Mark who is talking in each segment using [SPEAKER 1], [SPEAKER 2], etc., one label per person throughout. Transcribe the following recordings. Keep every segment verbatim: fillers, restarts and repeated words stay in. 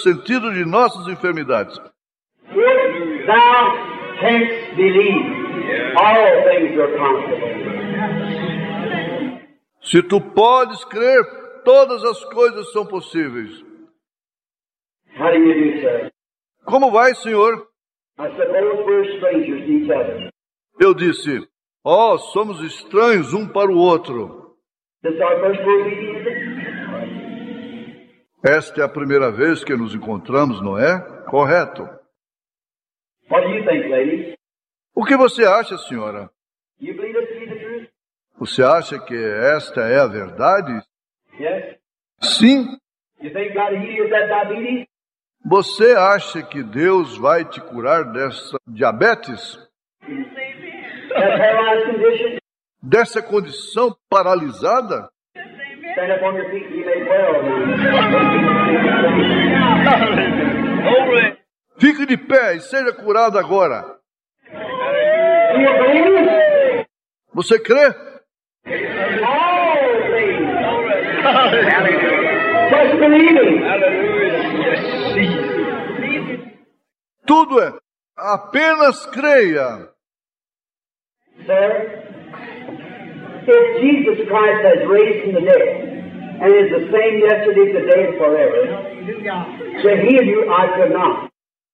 [SPEAKER 1] sentido de nossas enfermidades.
[SPEAKER 2] If thou canst believe, all things are possible.
[SPEAKER 1] Se tu podes crer, todas as coisas são possíveis.
[SPEAKER 2] How do you do, sir?
[SPEAKER 1] Como vai, Senhor?
[SPEAKER 2] I suppose we're strangers to each other.
[SPEAKER 1] Eu disse, ó, oh, somos estranhos um para o outro.
[SPEAKER 2] This is our first time meeting, is it?
[SPEAKER 1] Esta é a primeira vez que nos encontramos, não é? Correto.
[SPEAKER 2] What do you think, ladies?
[SPEAKER 1] O que você acha, senhora?
[SPEAKER 2] You believe this to be the truth?
[SPEAKER 1] Você acha que esta é a verdade?
[SPEAKER 2] Yes.
[SPEAKER 1] Sim.
[SPEAKER 2] You think God will heal you of that diabetes?
[SPEAKER 1] Você acha que Deus vai te curar dessa diabetes?
[SPEAKER 2] That paralyzed condition?
[SPEAKER 1] Dessa condição paralisada?
[SPEAKER 2] Stand up on your feet and be made well.
[SPEAKER 1] Fique de pé e seja curado agora.
[SPEAKER 2] Do you believe?
[SPEAKER 1] Você crê?
[SPEAKER 2] All things. Just believing.
[SPEAKER 1] Tudo é. Apenas creia.
[SPEAKER 2] Sir, if Jesus Christ has raised from the dead and is the same yesterday, today, and forever, to heal you I could not.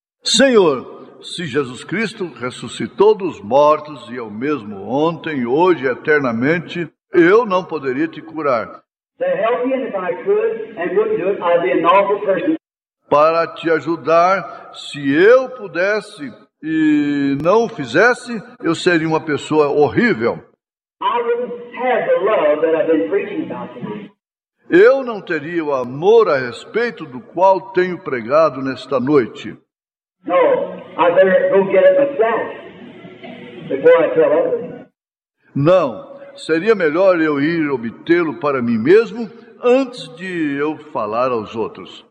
[SPEAKER 1] Senhor, se Jesus Cristo ressuscitou dos mortos e é o mesmo ontem, hoje e eternamente, eu não poderia te curar.
[SPEAKER 2] To help you, and if I could and wouldn't do it, I'd be an awful person.
[SPEAKER 1] Para te ajudar, se eu pudesse e não o fizesse, eu seria uma pessoa horrível.
[SPEAKER 2] I wouldn't have the love that I've been preaching about tonight.
[SPEAKER 1] Eu não teria o amor a respeito do qual tenho pregado nesta noite.
[SPEAKER 2] No, I better go get it myself before I tell others.
[SPEAKER 1] Não, seria melhor eu ir obtê-lo para mim mesmo antes de eu falar aos outros.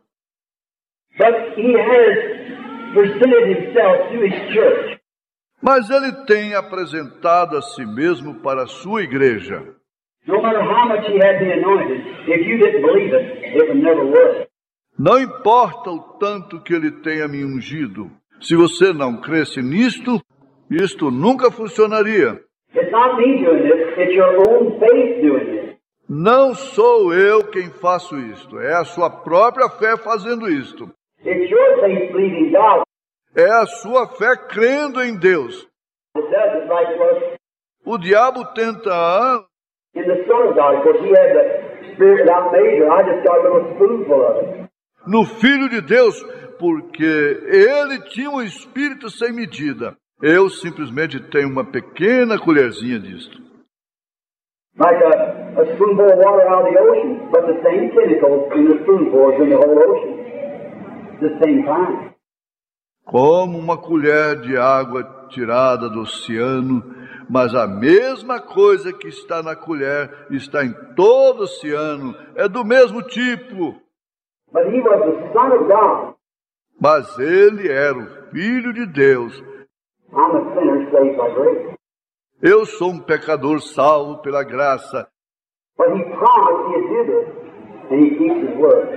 [SPEAKER 2] But he has presented himself to his church.
[SPEAKER 1] Mas ele tem apresentado a si mesmo para a sua igreja.
[SPEAKER 2] No matter how much he had been anointed, if you didn't believe it, it would never work.
[SPEAKER 1] Não importa o tanto que ele tenha me ungido. Se você não cresce nisto, isto nunca funcionaria.
[SPEAKER 2] It's not me doing this, it's your own faith doing this.
[SPEAKER 1] Não sou eu quem faço isto, é a sua própria fé fazendo isto.
[SPEAKER 2] It's your faith believing God.
[SPEAKER 1] É a sua fé crendo em Deus.
[SPEAKER 2] It does it like it was
[SPEAKER 1] O diabo tenta
[SPEAKER 2] in the Son of God. Of course, he had the Spirit without measure. I just got a little spoonful of it.
[SPEAKER 1] no Filho de Deus, porque ele tinha um espírito sem medida. Eu simplesmente tenho uma pequena colherzinha disto.
[SPEAKER 2] Like a, a spoonful of water out of the ocean, but the same chemicals in the spoonful as in the whole ocean. The same kind.
[SPEAKER 1] Como uma colher de água tirada do oceano, mas a mesma coisa que está na colher está em todo o oceano, é do mesmo tipo.
[SPEAKER 2] But he was the Son of God.
[SPEAKER 1] Mas ele era o Filho de Deus.
[SPEAKER 2] I'm a sinner saved by grace.
[SPEAKER 1] Eu sou um pecador salvo pela graça.
[SPEAKER 2] But he promised he'd do this, and he keeps his word.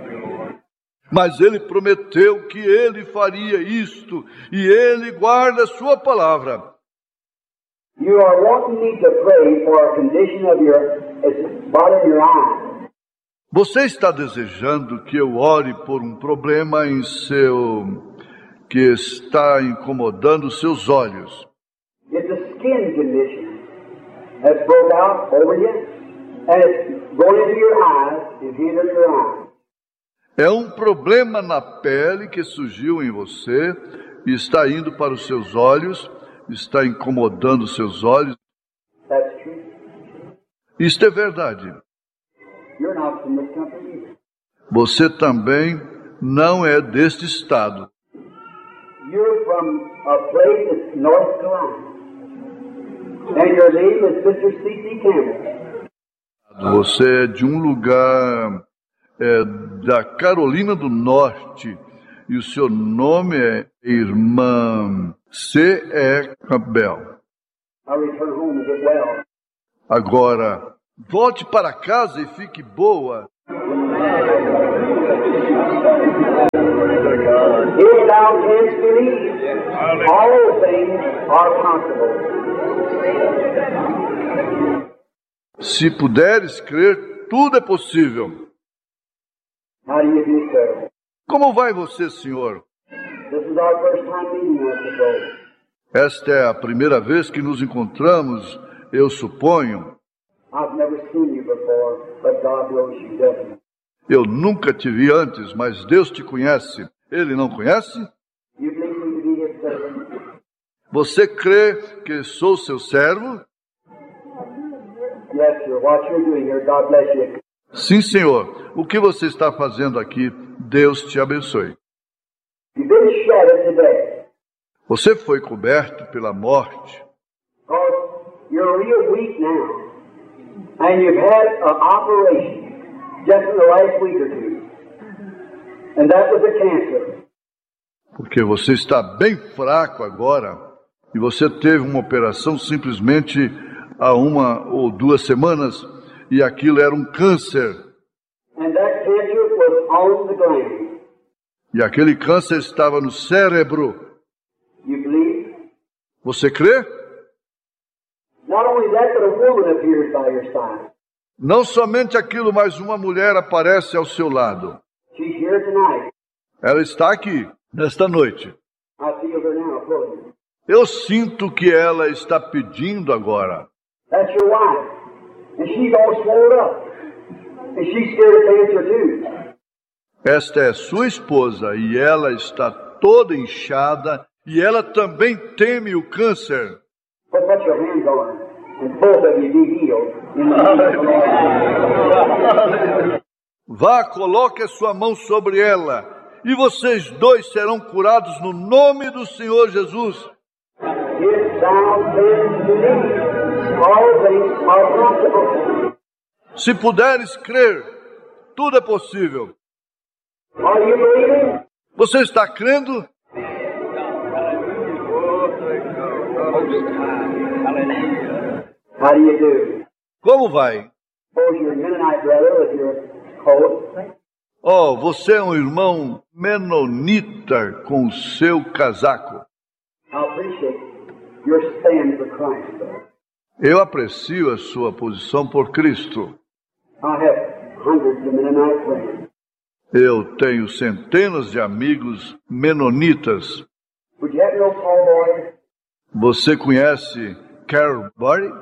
[SPEAKER 1] Mas ele prometeu que ele faria isto, e ele guarda a sua palavra.
[SPEAKER 2] You are wanting me to pray for a condition of your, it's bothering your eyes.
[SPEAKER 1] Você está desejando que eu ore por um problema em seu que está incomodando seus olhos.
[SPEAKER 2] It's a skin condition that's broke out over you, and it's going into your eyes, it's hindering your eyes.
[SPEAKER 1] É um problema na pele que surgiu em você e está indo para os seus olhos, está incomodando os seus olhos.
[SPEAKER 2] That's true.
[SPEAKER 1] Isto é verdade.
[SPEAKER 2] You're not from this country either.
[SPEAKER 1] Você também não é deste estado.
[SPEAKER 2] You're from a place that's North Carolina, and your name is Sister C C Campbell.
[SPEAKER 1] Você é de um lugar é, da Carolina do Norte e o seu nome é Irmã C E Campbell.
[SPEAKER 2] I return home and get well.
[SPEAKER 1] Agora, volte para casa e fique boa.
[SPEAKER 2] If thou canst believe, all things are possible.
[SPEAKER 1] Se puderes crer, tudo é possível.
[SPEAKER 2] How do you do, sir?
[SPEAKER 1] Como vai você, senhor?
[SPEAKER 2] This is our first time meeting, I suppose.
[SPEAKER 1] Esta é a primeira vez que nos encontramos, eu suponho.
[SPEAKER 2] I've never seen you before, but God knows you, doesn't he?
[SPEAKER 1] Eu nunca te vi antes, mas Deus te conhece. Ele não conhece?
[SPEAKER 2] You believe me to be his servant?
[SPEAKER 1] Você crê que sou seu servo?
[SPEAKER 2] Yes, sir. What you're doing here, God bless you.
[SPEAKER 1] Sim, senhor. O que você está fazendo aqui? Deus te abençoe.
[SPEAKER 2] You've been shattered today.
[SPEAKER 1] Você foi coberto pela morte.
[SPEAKER 2] Because you're real weak now. And you've had an operation just in the last week or two. And that was a cancer.
[SPEAKER 1] Porque você está bem fraco agora. E você teve uma operação simplesmente há uma ou duas semanas. E aquilo era um câncer.
[SPEAKER 2] And that cancer was on the gland.
[SPEAKER 1] E aquele câncer estava no cérebro.
[SPEAKER 2] You believe?
[SPEAKER 1] Você crê?
[SPEAKER 2] Not only that, but a woman appears by your side.
[SPEAKER 1] Não somente aquilo, mas uma mulher aparece ao seu lado.
[SPEAKER 2] She's here tonight.
[SPEAKER 1] Ela está aqui, nesta noite.
[SPEAKER 2] I feel her now, pulling.
[SPEAKER 1] Eu sinto que ela está pedindo agora.
[SPEAKER 2] That's your wife. And she's all swollen up. And she's scared of cancer too.
[SPEAKER 1] Esta é sua esposa e ela está toda inchada e ela também teme o câncer.
[SPEAKER 2] But put your hands on her. And both of you be healed. In the name of the Lord.
[SPEAKER 1] Vá, coloque a sua mão sobre ela e vocês dois serão curados no nome do Senhor Jesus.
[SPEAKER 2] If thou canst believe, all things are possible.
[SPEAKER 1] Se puderes crer, tudo é possível.
[SPEAKER 2] Are you believing?
[SPEAKER 1] Você está crendo?
[SPEAKER 2] How do you do?
[SPEAKER 1] Como vai?
[SPEAKER 2] Suppose you're a Mennonite brother with your coat.
[SPEAKER 1] Oh, você é um irmão menonita com o seu casaco.
[SPEAKER 2] I appreciate your stand for Christ, though.
[SPEAKER 1] Eu aprecio a sua posição por Cristo.
[SPEAKER 2] I have hundreds of Mennonite friends.
[SPEAKER 1] Eu tenho centenas de amigos menonitas.
[SPEAKER 2] Would you have no Paul Boyd?
[SPEAKER 1] Você conhece Carol Barry?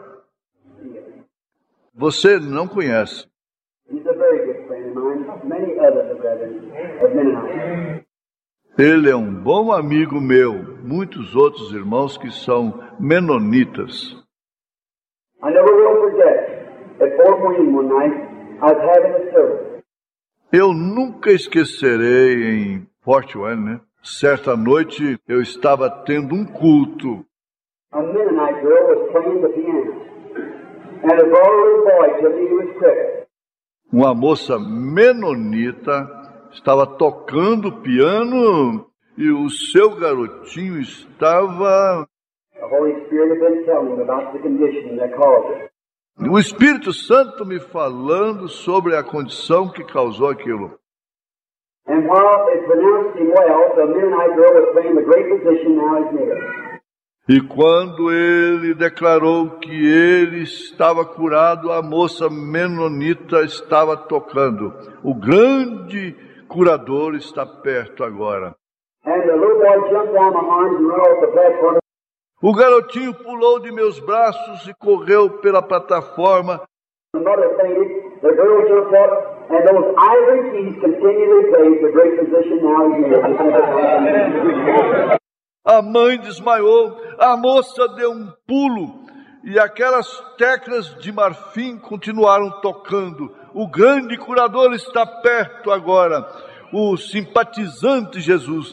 [SPEAKER 1] Você não conhece.
[SPEAKER 2] He's a very good friend of mine. Many others of brethren of Mennonite.
[SPEAKER 1] Ele é um bom amigo meu. Muitos outros irmãos que são menonitas.
[SPEAKER 2] I never will forget. At Fort Wayne one night, I was having a service.
[SPEAKER 1] Eu nunca esquecerei em Fort Wayne, né? Certa noite eu estava tendo um culto.
[SPEAKER 2] A Mennonite girl was playing the piano. And a little boy told me he was crippled.
[SPEAKER 1] Uma moça menonita estava tocando piano e o seu garotinho estava...
[SPEAKER 2] The Holy Spirit had been telling him about the condition that caused it.
[SPEAKER 1] O Espírito Santo me falando sobre a condição que causou aquilo.
[SPEAKER 2] And while it pronounced him well, the Mennonite girl was playing the great position now he's near.
[SPEAKER 1] E quando ele declarou que ele estava curado, a moça menonita estava tocando. O grande curador está perto agora.
[SPEAKER 2] And the little boy jumped down my arms and ran off the platform.
[SPEAKER 1] O garotinho pulou de meus braços e correu pela plataforma.
[SPEAKER 2] The mother fainted, the girl jumped up, and those ivory keys continually played the great position now he's near.
[SPEAKER 1] A mãe desmaiou, a moça deu um pulo e aquelas teclas de marfim continuaram tocando. O grande curador está perto agora, o simpatizante Jesus.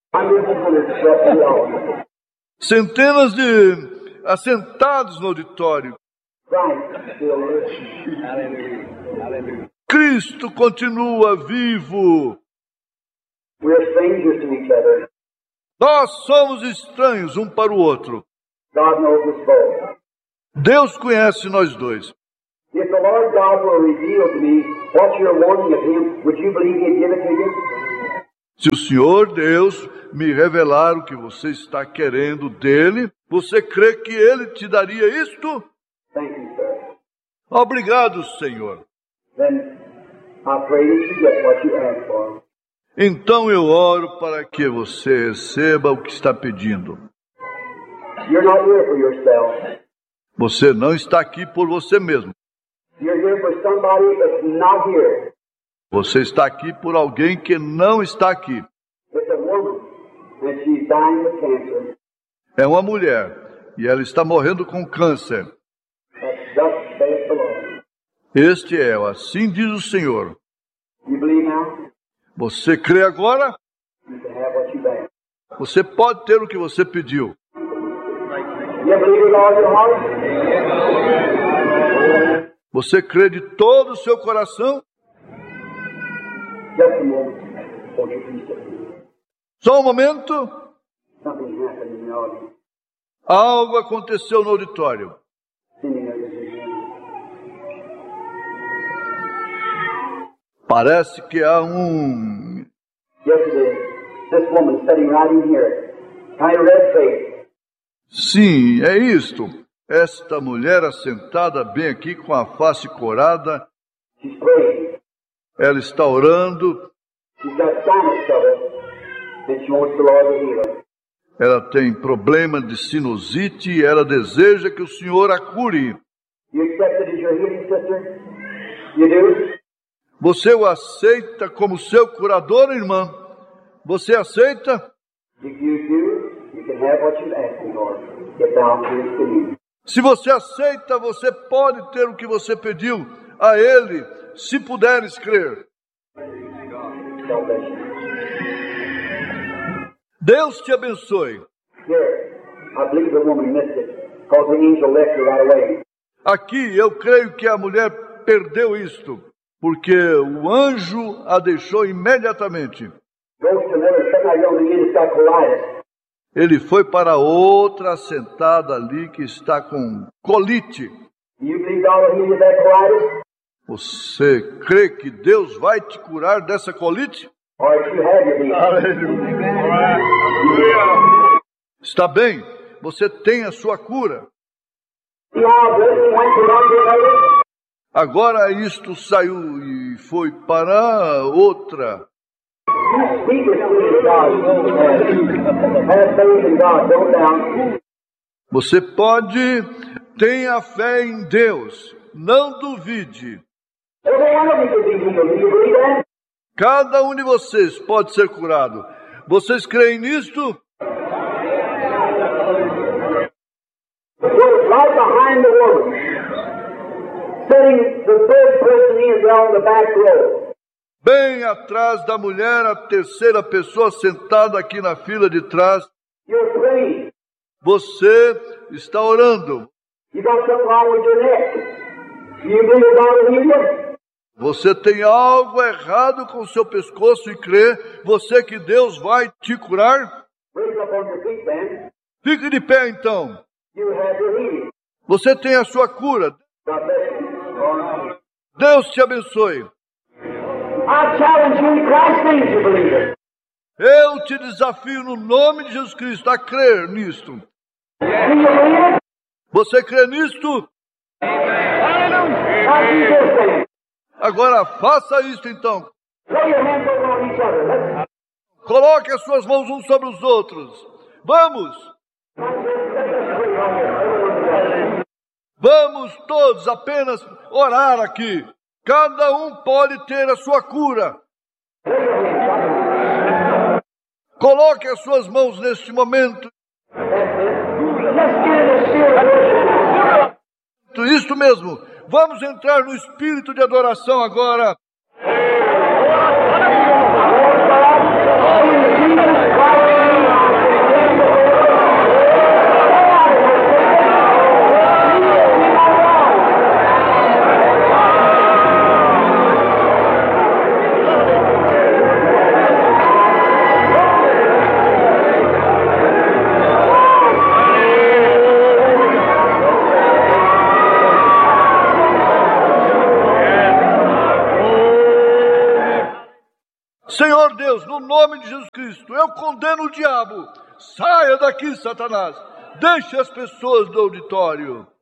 [SPEAKER 1] Centenas de assentados no auditório. Cristo continua vivo.
[SPEAKER 2] We're strangers to each other.
[SPEAKER 1] Nós somos estranhos um para o outro.
[SPEAKER 2] God knows us both.
[SPEAKER 1] Deus conhece nós dois.
[SPEAKER 2] If the Lord God will reveal to me what you're wanting of Him, would you believe He'd give it to you?
[SPEAKER 1] Se o Senhor Deus me revelar o que você está querendo dele, você crê que ele te daria isto?
[SPEAKER 2] Thank you, sir.
[SPEAKER 1] Obrigado, Senhor.
[SPEAKER 2] Then I pray that you get what you ask for.
[SPEAKER 1] Então eu oro para que você receba o que está pedindo.
[SPEAKER 2] You're not here for yourself.
[SPEAKER 1] Você não está aqui por você mesmo.
[SPEAKER 2] You're here for somebody that's not here.
[SPEAKER 1] Você está aqui por alguém que não está aqui.
[SPEAKER 2] It's a woman, and she's dying with cancer.
[SPEAKER 1] É uma mulher e ela está morrendo com câncer.
[SPEAKER 2] That's thus saith the Lord.
[SPEAKER 1] Este é o assim diz o Senhor.
[SPEAKER 2] You believe now?
[SPEAKER 1] Você crê agora?
[SPEAKER 2] You can have what you asked.
[SPEAKER 1] Você pode ter o que você pediu.
[SPEAKER 2] You believe with all your heart?
[SPEAKER 1] Você crê de todo o seu coração?
[SPEAKER 2] Just a moment. Won't you please sit?
[SPEAKER 1] Só um momento.
[SPEAKER 2] Something happened in the audience.
[SPEAKER 1] Algo aconteceu no auditório.
[SPEAKER 2] Sending a vision.
[SPEAKER 1] Parece que há um...
[SPEAKER 2] Yesterday, this woman sitting right in here, kind of red face.
[SPEAKER 1] Sim, é isto. Esta mulher assentada bem aqui com a face corada,
[SPEAKER 2] She's praying.
[SPEAKER 1] ela está orando,
[SPEAKER 2] She's got sinus trouble, and she wants the Lord to heal her.
[SPEAKER 1] ela tem problema de sinusite e ela deseja que o Senhor a cure.
[SPEAKER 2] You accept it as your healing, sister? You do?
[SPEAKER 1] Você o aceita como seu curador, irmã? Você aceita?
[SPEAKER 2] If you do, you can have what you ask for. Get down to his knees.
[SPEAKER 1] Se você aceita, você pode ter o que você pediu a Ele, se puderes crer.
[SPEAKER 2] God bless you.
[SPEAKER 1] Deus te abençoe.
[SPEAKER 2] Here, I believe the woman missed it, because the angel left her right away.
[SPEAKER 1] Aqui eu creio que a mulher perdeu isto, porque o anjo a deixou imediatamente.
[SPEAKER 2] Goes to another, some young lady that's got colitis.
[SPEAKER 1] Ele foi para outra sentada ali que está com colite.
[SPEAKER 2] Do you believe God will heal you of that colitis?
[SPEAKER 1] Você crê que Deus vai te curar dessa colite?
[SPEAKER 2] Or if you have your healing?
[SPEAKER 1] Está bem, você tem a sua cura.
[SPEAKER 2] See how this went to one to another?
[SPEAKER 1] Agora isto saiu e foi para outra.
[SPEAKER 2] You speak it to God. Have faith in God, don't doubt.
[SPEAKER 1] Você pode, tenha fé em Deus, não duvide.
[SPEAKER 2] Every one of you can be healed. Do you believe that?
[SPEAKER 1] Cada um de vocês pode ser curado. Vocês creem nisto?
[SPEAKER 2] We're right behind the woman. Sitting, the third person is on the back row.
[SPEAKER 1] Bem atrás da mulher, a terceira pessoa sentada aqui na fila de trás.
[SPEAKER 2] You're praying.
[SPEAKER 1] Você está orando.
[SPEAKER 2] You got something wrong with your neck. Do you believe God will heal you?
[SPEAKER 1] Você tem algo errado com o seu pescoço e crê, você que Deus vai te curar?
[SPEAKER 2] Raise up on your feet, then.
[SPEAKER 1] Fique de pé então.
[SPEAKER 2] You have your healing.
[SPEAKER 1] Você tem a sua cura.
[SPEAKER 2] God bless you.
[SPEAKER 1] Deus te abençoe.
[SPEAKER 2] I challenge you in Christ's name to believe it.
[SPEAKER 1] Eu te desafio no nome de Jesus Cristo a crer nisto.
[SPEAKER 2] Do you believe it?
[SPEAKER 1] Você crê nisto?
[SPEAKER 2] Now do this thing.
[SPEAKER 1] Agora faça isto então.
[SPEAKER 2] Lay your hands over on each other. Let's
[SPEAKER 1] Coloque as suas mãos uns sobre os outros. Vamos! Vamos todos apenas orar aqui. Cada um pode ter a sua cura. Coloque as suas mãos neste momento. Isso mesmo. Vamos entrar no espírito de adoração agora.
[SPEAKER 2] Oh,
[SPEAKER 1] de Jesus Cristo, eu condeno o diabo. Saia daqui, Satanás. Deixe as pessoas do auditório.